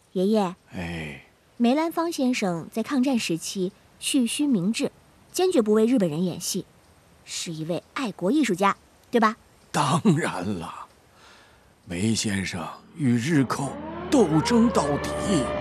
爷爷， 哎， 梅兰芳先生在抗战时期蓄须明志，坚决不为日本人演戏，是一位爱国艺术家，对吧？ 当然了，梅先生与日寇斗争到底，